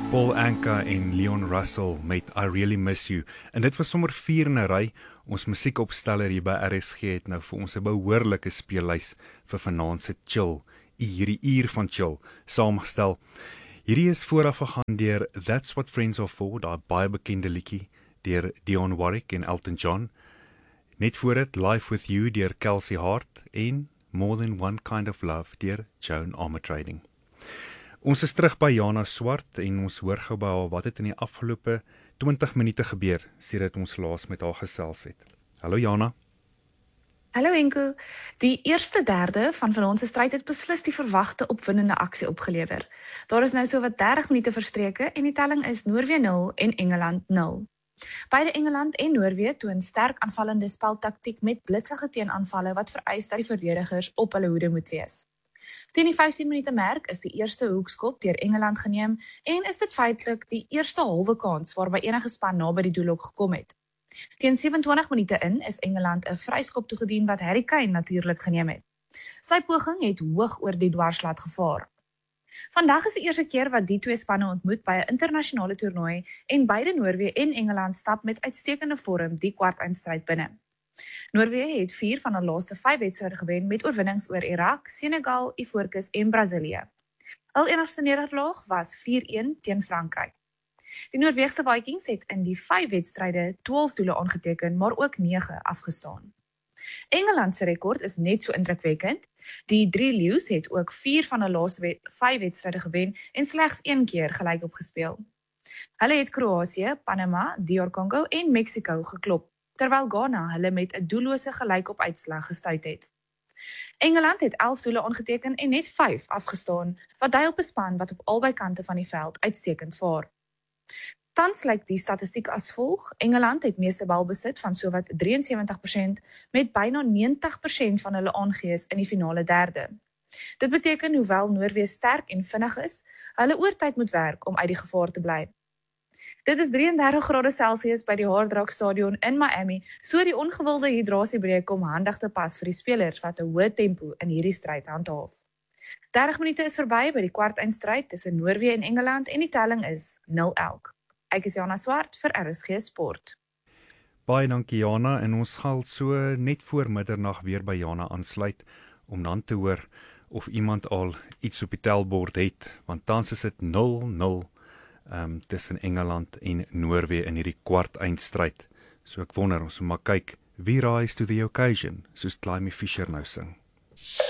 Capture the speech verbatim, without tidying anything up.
Paul Anka en Leon Russell met I Really Miss You. En dit was sommer vier in 'n ry. Ons musiekopsteller hier by R S G het nou vir ons 'n behoorlike speellys vir vanaand se chill, hierdie uur van chill, saamgestel. Hierdie is vooraf gegaan deur That's What Friends Are For, daai baie bekende liedjie deur Dionne Warwick en Elton John. Net voor dit Life With You deur Kelsey Hart en More Than One Kind of Love deur Joan Armatrading. Ons is terug by Jana Swart en ons hoor gou by haar wat het in die afgelope twintig minute gebeur sedert ons laas met haar gesels het. Hallo Jana. Hallo Enko. Die eerste derde van vanaand se stryd het beslis die verwagte opwindende aksie opgelewer. Daar is nou so wat dertig minute verstreke en die telling is Noorwe nul en Engeland nul. Beide Engeland en Noorwe toon sterk aanvallende speltaktiek met blitsige teenaanvalle wat vereis dat die verdedigers op hulle hoede moet wees. Teen die vyftien minute merk is die eerste hoekskop deur Engeland geneem en is dit feitelik die eerste halwe kans waarby enige span naby die doel ook gekom het. Teen sewe-en-twintig minute in is Engeland 'n vryskop toegedien wat Harry Kane natuurlik geneem het. Sy poging het hoog oor die dwarslat gevaar. Vandag is die eerste keer wat die twee spanne ontmoet by 'n internasionale toernooi en beide Noorwe en Engeland stap met uitstekende vorm die kwartfinale binne. Noorwe het vier van hul laaste vyf wedstryde gewen met oorwinnings oor Irak, Senegal, Ivoorkust en Brasilië. Hul enigste nederlaag was vier-een teen Frankryk. Die Noorweegse Vikings het in die vyf wedstryde twaalf doele aangeteken, maar ook nege afgestaan. Engeland se rekord is net so indrukwekkend. Die drie leeu's het ook vier van hul laaste vyf wedstryde gewen en slegs een keer gelyk opgespeel. Hulle het Kroasie, Panama, D R Congo en Mexico geklop, terwyl Ghana hulle met 'n doellose gelykop uitslag gestuit het. Engeland het elf doele aangeteken en net vyf afgestaan, wat dui op 'n span wat op albei kante van die veld uitstekend vaar. Tans lyk die statistiek as volg: Engeland het meeste balbesit van sowat sewe drie sewens persent met byna negentig persent van hulle aangees in die finale derde. Dit beteken hoewel Noorwe sterk en vinnig is, hulle oortyd moet werk om uit die gevaar te bly. Dit is drieëndertig grade Celsius by die Hard Rock Stadion in Miami, so die ongewilde hidrasiebreek kom handig te pas vir die spelers wat 'n hoë tempo in hierdie stryd handhaaf. dertig minute is verby by die kwartfinalestryd tussen Noorwe en Engeland en die telling is nul elk. Ek is Jana Swart vir R S G Sport. Baie dankie Jana, en ons gaan so net voor middernag weer by Jana aansluit om dan te hoor of iemand al iets op die tellbord het, want tans is dit nul nul um, tussen Engeland en Noorwe in hierdie kwart-eindstryd. So ek wonder, ons moet maar kyk wie rise to the occasion, soos Climie Fisher nou sing.